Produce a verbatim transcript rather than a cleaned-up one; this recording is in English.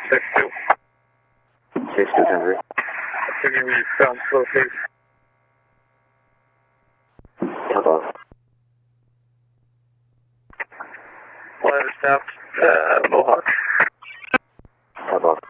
six two. six two, ten three. Continue with ground slow, please. Top off. Ladder stopped, uh, Mohawk. Top off.